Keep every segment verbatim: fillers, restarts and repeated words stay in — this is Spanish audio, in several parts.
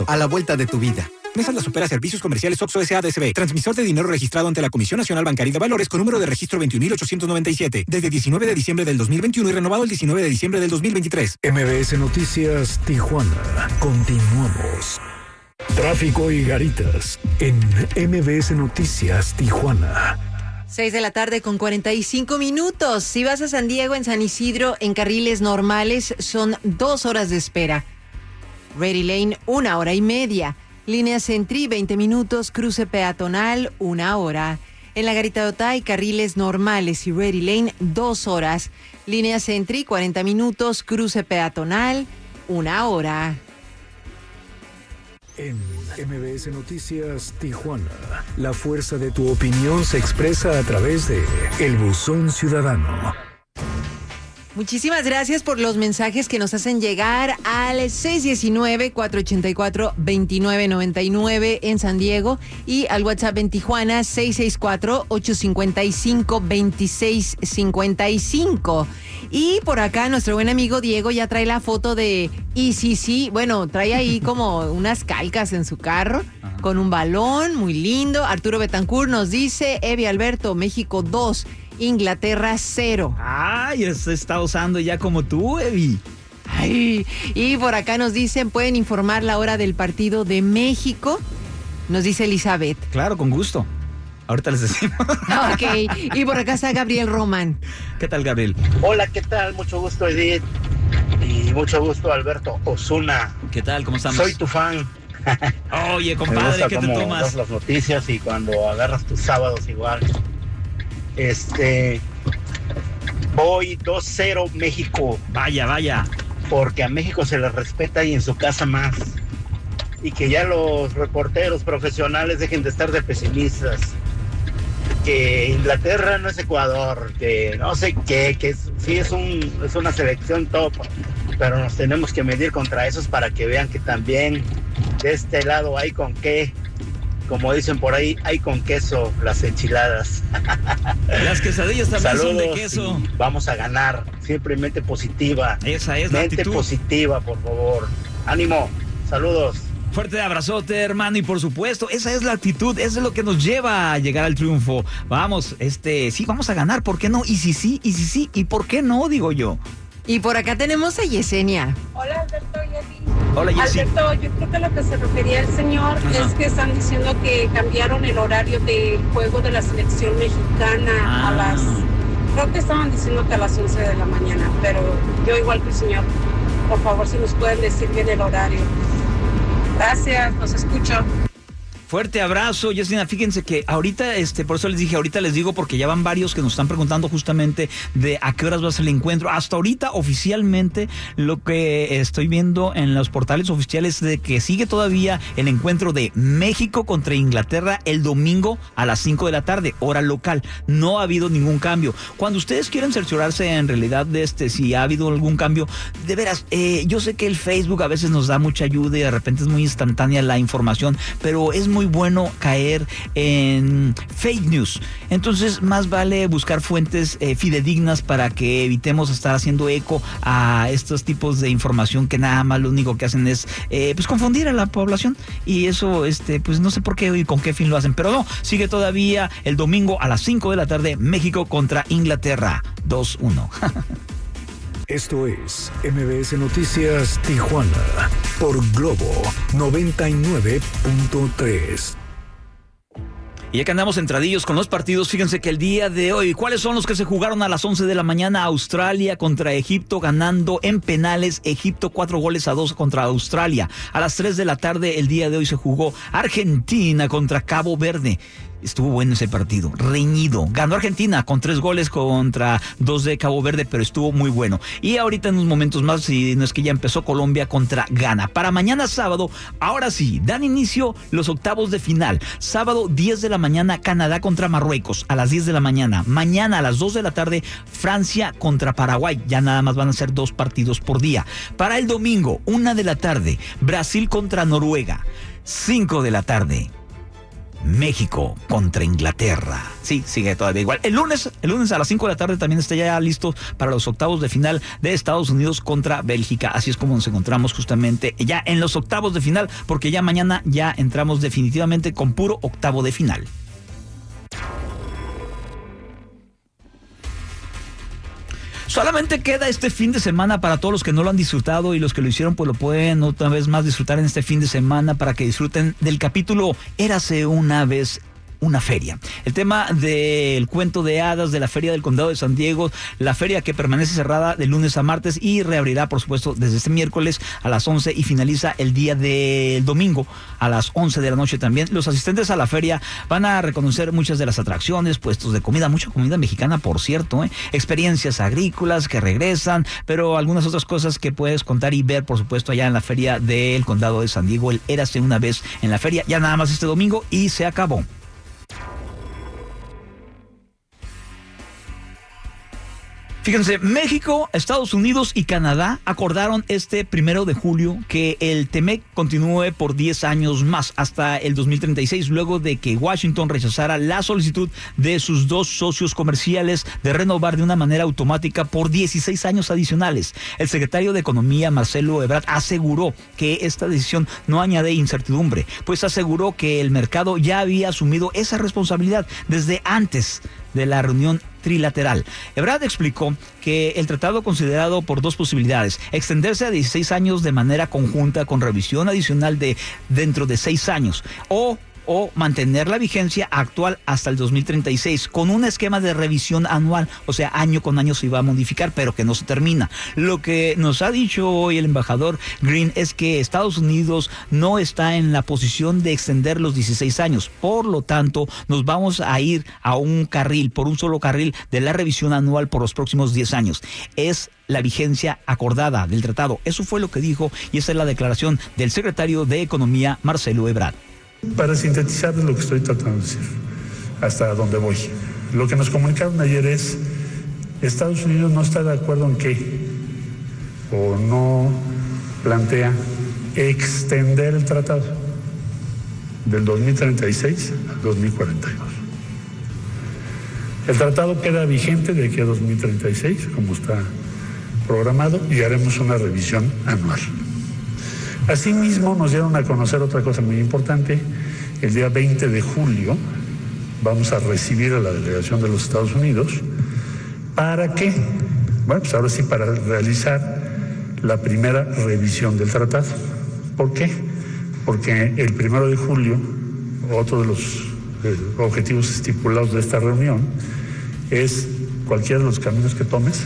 A la vuelta de tu vida. Mesas las opera Servicios Comerciales Oxxo S A D C B. Transmisor de dinero registrado ante la Comisión Nacional Bancaria de Valores con número de registro veintiún mil ochocientos noventa y siete. Desde diecinueve de diciembre del dos mil veintiuno y renovado el diecinueve de diciembre del dos mil veintitrés. M B S Noticias Tijuana. Continuamos. Tráfico y garitas en M B S Noticias Tijuana. Seis de la tarde con cuarenta y cinco minutos. Si vas a San Diego, en San Isidro, en carriles normales, son dos horas de espera. Ready Lane, una hora y media. Línea Sentry, veinte minutos. Cruce peatonal, una hora. En la Garita de Otay, carriles normales y Ready Lane, dos horas. Línea Sentry, cuarenta minutos. Cruce peatonal, una hora. En M B S Noticias Tijuana, la fuerza de tu opinión se expresa a través de El Buzón Ciudadano. Muchísimas gracias por los mensajes que nos hacen llegar al seis uno nueve, cuatro ocho cuatro, dos nueve nueve nueve en San Diego y al WhatsApp en Tijuana seis seis cuatro, ocho cinco cinco, dos seis cinco cinco. Y por acá nuestro buen amigo Diego ya trae la foto de E C C. Bueno, trae ahí como unas calcas en su carro. Ajá. Con un balón muy lindo. Arturo Betancourt nos dice, Evi Alberto, México dos. Inglaterra cero. Ay, se está usando ya como tú, Evi. Ay, y por acá nos dicen, ¿pueden informar la hora del partido de México? Nos dice Elizabeth. Claro, con gusto. Ahorita les decimos. Ok, y por acá está Gabriel Román. ¿Qué tal, Gabriel? Hola, ¿qué tal? Mucho gusto, Edith. Y mucho gusto, Alberto Osuna. ¿Qué tal? ¿Cómo estamos? Soy tu fan. Oye, compadre, ¿qué te tomas? Das las noticias y cuando agarras tus sábados igual. Este, voy dos cero México. Vaya, vaya. Porque a México se le respeta y en su casa más. Y que ya los reporteros profesionales dejen de estar de pesimistas. Que Inglaterra no es Ecuador, que no sé qué, que es, sí es, un, es una selección top, pero nos tenemos que medir contra esos para que vean que también de este lado hay con qué. Como dicen por ahí, hay con queso las enchiladas. Las quesadillas también Saludos, son de queso. Vamos a ganar. Siempre mente positiva. Esa es la mente actitud. positiva, por favor. Ánimo. Saludos. Fuerte abrazote, hermano, y por supuesto, esa es la actitud, eso es lo que nos lleva a llegar al triunfo. Vamos, este, sí, vamos a ganar, ¿por qué no? Y si sí, y si sí, y por qué no, digo yo. Y por acá tenemos a Yesenia. Hola, Alberto y Evi. Hola, Yesi. Alberto, yo creo que lo que se refería el señor Ajá. es que están diciendo que cambiaron el horario del juego de la selección mexicana ah. a las... Creo que estaban diciendo que a las once de la mañana, pero yo igual que el señor, por favor, si nos pueden decir bien el horario. Gracias, los escucho. Fuerte abrazo, Yesenia. Fíjense que ahorita, este, por eso les dije, ahorita les digo porque ya van varios que nos están preguntando justamente de a qué horas va a ser el encuentro. Hasta ahorita, oficialmente, lo que estoy viendo en los portales oficiales de que sigue todavía el encuentro de México contra Inglaterra el domingo a las cinco de la tarde, hora local. No ha habido ningún cambio. Cuando ustedes quieren cerciorarse en realidad de este, si ha habido algún cambio, de veras, eh, yo sé que el Facebook a veces nos da mucha ayuda y de repente es muy instantánea la información, pero es muy muy bueno caer en fake news. Entonces, más vale buscar fuentes eh, fidedignas para que evitemos estar haciendo eco a estos tipos de información que nada más lo único que hacen es eh, pues confundir a la población. Y eso, este, pues no sé por qué y con qué fin lo hacen. Pero no, sigue todavía el domingo a las cinco de la tarde, México contra Inglaterra. dos uno. Esto es M B S Noticias Tijuana por Globo noventa y nueve punto tres. Y ya que andamos entradillos con los partidos, fíjense que el día de hoy, ¿cuáles son los que se jugaron a las once de la mañana? Australia contra Egipto, ganando en penales Egipto cuatro goles a dos contra Australia. A las tres de la tarde el día de hoy se jugó Argentina contra Cabo Verde. Estuvo bueno ese partido, reñido. Ganó Argentina con tres goles contra dos de Cabo Verde, pero estuvo muy bueno. Y ahorita en unos momentos más, si no es que ya empezó, Colombia contra Ghana. Para mañana sábado, ahora sí, dan inicio los octavos de final. Sábado, diez de la mañana, Canadá contra Marruecos, a las diez de la mañana. Mañana a las dos de la tarde, Francia contra Paraguay. Ya nada más van a ser dos partidos por día. Para el domingo, una de la tarde, Brasil contra Noruega. cinco de la tarde. México contra Inglaterra. Sí, sigue todavía igual. El lunes, el lunes a las cinco de la tarde también está ya listo para los octavos de final de Estados Unidos contra Bélgica. Así es como nos encontramos justamente ya en los octavos de final, porque ya mañana ya entramos definitivamente con puro octavo de final. Solamente queda este fin de semana para todos los que no lo han disfrutado, y los que lo hicieron pues lo pueden otra vez más disfrutar en este fin de semana, para que disfruten del capítulo Érase una vez una feria. El tema del cuento de hadas de la Feria del Condado de San Diego, la feria que permanece cerrada de lunes a martes y reabrirá, por supuesto, desde este miércoles a las once y finaliza el día del domingo a las once de la noche también. Los asistentes a la feria van a reconocer muchas de las atracciones, puestos de comida, mucha comida mexicana, por cierto, ¿eh? experiencias agrícolas que regresan, pero algunas otras cosas que puedes contar y ver, por supuesto, allá en la Feria del Condado de San Diego. El Érase una vez en la feria, ya nada más este domingo y se acabó. Fíjense, México, Estados Unidos y Canadá acordaron este primero de julio que el TEMEC continúe por diez años más, hasta el dos mil treinta y seis, luego de que Washington rechazara la solicitud de sus dos socios comerciales de renovar de una manera automática por dieciséis años adicionales. El secretario de Economía, Marcelo Ebrard, aseguró que esta decisión no añade incertidumbre, pues aseguró que el mercado ya había asumido esa responsabilidad desde antes de la reunión trilateral. Ebrard explicó que el tratado considerado por dos posibilidades: extenderse a dieciséis años de manera conjunta con revisión adicional de dentro de seis años, o o mantener la vigencia actual hasta el dos mil treinta y seis con un esquema de revisión anual, o sea, año con año se iba a modificar, pero que no se termina. Lo que nos ha dicho hoy el embajador Green es que Estados Unidos no está en la posición de extender los dieciséis años, por lo tanto, nos vamos a ir a un carril, por un solo carril de la revisión anual por los próximos diez años. Es la vigencia acordada del tratado. Eso fue lo que dijo, y esa es la declaración del secretario de Economía, Marcelo Ebrard. Para sintetizar lo que estoy tratando de decir, hasta dónde voy. Lo que nos comunicaron ayer es, Estados Unidos no está de acuerdo en qué, o no plantea extender el tratado del dos mil treinta y seis al dos mil cuarenta y dos. El tratado queda vigente de aquí a dos mil treinta y seis, como está programado, y haremos una revisión anual. Asimismo, nos dieron a conocer otra cosa muy importante. El día veinte de julio vamos a recibir a la delegación de los Estados Unidos. ¿Para qué? Bueno, pues ahora sí, para realizar la primera revisión del tratado. ¿Por qué? Porque el primero de julio, otro de los eh, objetivos estipulados de esta reunión es cualquiera de los caminos que tomes,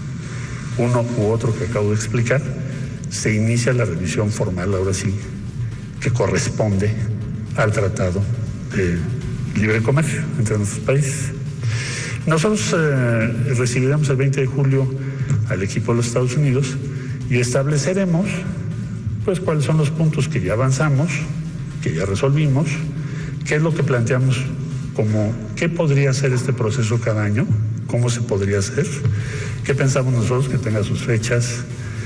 uno u otro que acabo de explicar, se inicia la revisión formal, ahora sí, que corresponde al Tratado de Libre Comercio entre nuestros países. Nosotros eh, recibiremos el veinte de julio al equipo de los Estados Unidos y estableceremos pues cuáles son los puntos que ya avanzamos, que ya resolvimos, qué es lo que planteamos como qué podría ser este proceso cada año, cómo se podría hacer, qué pensamos nosotros que tenga sus fechas,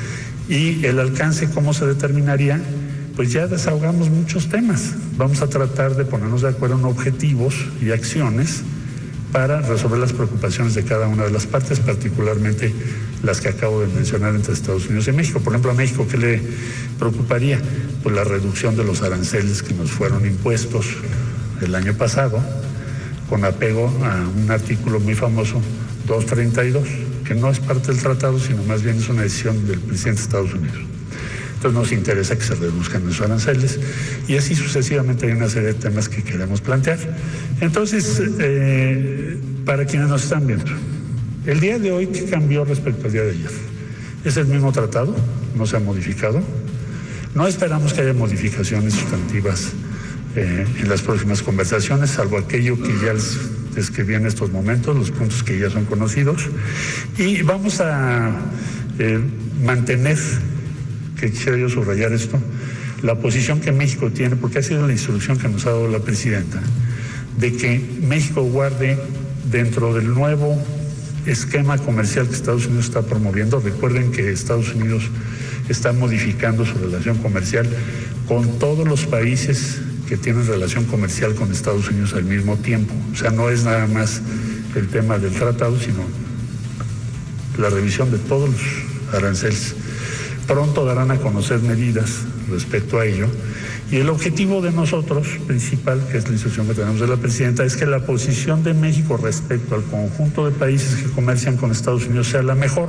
y el alcance, cómo se determinaría. Pues ya desahogamos muchos temas. Vamos a tratar de ponernos de acuerdo en objetivos y acciones para resolver las preocupaciones de cada una de las partes, particularmente las que acabo de mencionar entre Estados Unidos y México. Por ejemplo, a México, ¿qué le preocuparía? Pues la reducción de los aranceles que nos fueron impuestos el año pasado, con apego a un artículo muy famoso, doscientos treinta y dos, que no es parte del tratado, sino más bien es una decisión del presidente de Estados Unidos. Entonces nos interesa que se reduzcan esos aranceles, y así sucesivamente hay una serie de temas que queremos plantear. Entonces, eh, para quienes nos están viendo, el día de hoy, ¿qué cambió respecto al día de ayer? Es el mismo tratado, no se ha modificado. No esperamos que haya modificaciones sustantivas eh, en las próximas conversaciones, salvo aquello que ya les describí en estos momentos, los puntos que ya son conocidos. Y vamos a eh, mantener, que quisiera yo subrayar esto, la posición que México tiene, porque ha sido la instrucción que nos ha dado la presidenta, de que México guarde dentro del nuevo esquema comercial que Estados Unidos está promoviendo. Recuerden que Estados Unidos está modificando su relación comercial con todos los países que tienen relación comercial con Estados Unidos al mismo tiempo. O sea, no es nada más el tema del tratado, sino la revisión de todos los aranceles. Pronto darán a conocer medidas respecto a ello. Y el objetivo de nosotros, principal, que es la instrucción que tenemos de la presidenta, es que la posición de México respecto al conjunto de países que comercian con Estados Unidos sea la mejor.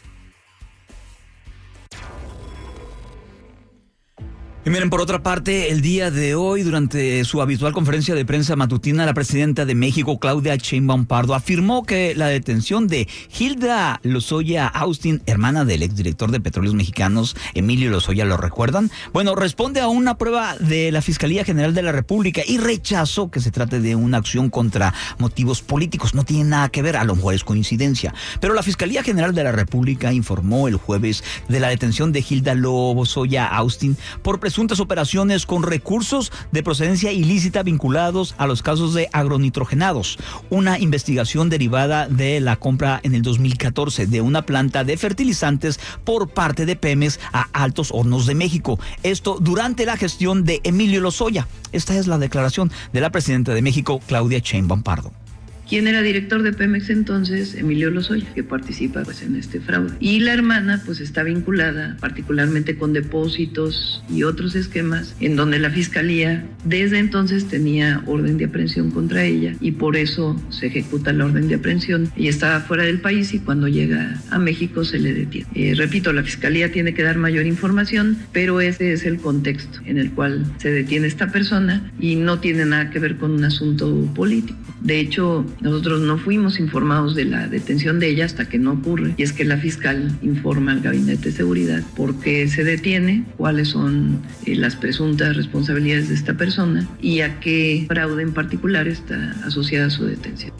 Y miren, por otra parte, el día de hoy, durante su habitual conferencia de prensa matutina, la presidenta de México, Claudia Sheinbaum Pardo, afirmó que la detención de Hilda Lozoya Austin, hermana del exdirector de Petróleos Mexicanos, Emilio Lozoya, ¿lo recuerdan? Bueno, responde a una prueba de la Fiscalía General de la República y rechazó que se trate de una acción contra motivos políticos. No tiene nada que ver, a lo mejor es coincidencia. Pero la Fiscalía General de la República informó el jueves de la detención de Hilda Lozoya Austin por presuntas operaciones con recursos de procedencia ilícita vinculados a los casos de agronitrogenados, una investigación derivada de la compra en el dos mil catorce de una planta de fertilizantes por parte de Pemex a Altos Hornos de México. Esto durante la gestión de Emilio Lozoya. Esta es la declaración de la presidenta de México, Claudia Sheinbaum Pardo. ¿Quién era director de Pemex entonces? Emilio Lozoya, que participa pues en este fraude. Y la hermana pues está vinculada particularmente con depósitos y otros esquemas en donde la fiscalía desde entonces tenía orden de aprehensión contra ella y por eso se ejecuta la orden de aprehensión. Ella estaba fuera del país y cuando llega a México se le detiene. Eh, repito, la fiscalía tiene que dar mayor información, pero ese es el contexto en el cual se detiene esta persona y no tiene nada que ver con un asunto político. De hecho, nosotros no fuimos informados de la detención de ella hasta que no ocurre, y es que la fiscal informa al Gabinete de Seguridad por qué se detiene, cuáles son eh, las presuntas responsabilidades de esta persona y a qué fraude en particular está asociada a su detención.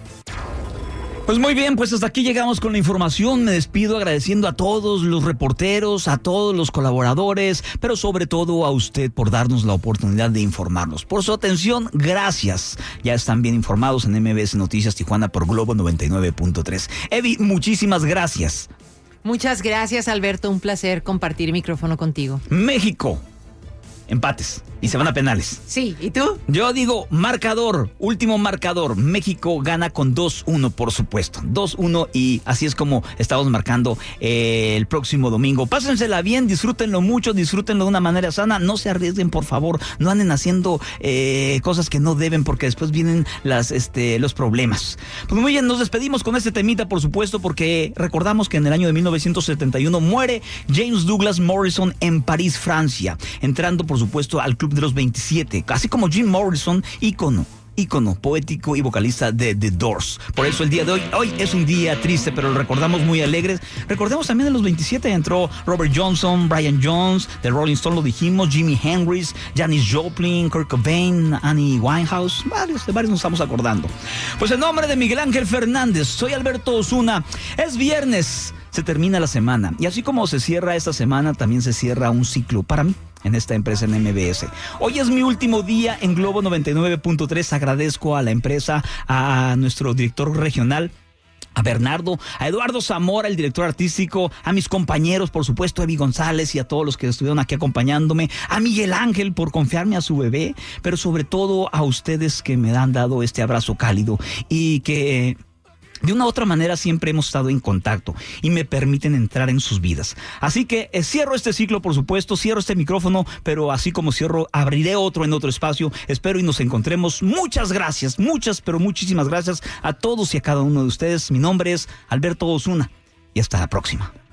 Pues muy bien, pues hasta aquí llegamos con la información. Me despido agradeciendo a todos los reporteros, a todos los colaboradores, pero sobre todo a usted por darnos la oportunidad de informarnos. Por su atención, gracias. Ya están bien informados en M B S Noticias Tijuana por Globo noventa y nueve punto tres. Evi, muchísimas gracias. Muchas gracias, Alberto. Un placer compartir micrófono contigo. México. Empates y se van a penales. Sí, ¿y tú? Yo digo marcador, último marcador. México gana con dos uno, por supuesto. dos uno y así es como estamos marcando eh, el próximo domingo. Pásensela bien, disfrútenlo mucho, disfrútenlo de una manera sana. No se arriesguen, por favor. No anden haciendo eh, cosas que no deben porque después vienen las, este, los problemas. Pues muy bien, nos despedimos con este temita, por supuesto, porque recordamos que en el año de mil novecientos setenta y uno muere James Douglas Morrison en París, Francia, entrando por supuesto al Club de los veintisiete, así como Jim Morrison, ícono, ícono poético y vocalista de The Doors. Por eso el día de hoy, hoy es un día triste, pero lo recordamos muy alegres. Recordemos también en los veintisiete entró Robert Johnson, Brian Jones, The Rolling Stones, lo dijimos, Jimi Hendrix, Janis Joplin, Kurt Cobain, Amy Winehouse, varios, de varios nos estamos acordando. Pues en nombre de Miguel Ángel Fernández, soy Alberto Osuna. Es viernes, se termina la semana y así como se cierra esta semana, también se cierra un ciclo para mí en esta empresa en M B S. Hoy es mi último día en Globo noventa y nueve punto tres. Agradezco a la empresa, a nuestro director regional, a Bernardo, a Eduardo Zamora, el director artístico, a mis compañeros, por supuesto, a Evi González y a todos los que estuvieron aquí acompañándome, a Miguel Ángel por confiarme a su bebé, pero sobre todo a ustedes que me han dado este abrazo cálido y que de una u otra manera siempre hemos estado en contacto y me permiten entrar en sus vidas. Así que eh, cierro este ciclo, por supuesto, cierro este micrófono, pero así como cierro, abriré otro en otro espacio. Espero y nos encontremos. Muchas gracias, muchas, pero muchísimas gracias a todos y a cada uno de ustedes. Mi nombre es Alberto Osuna y hasta la próxima.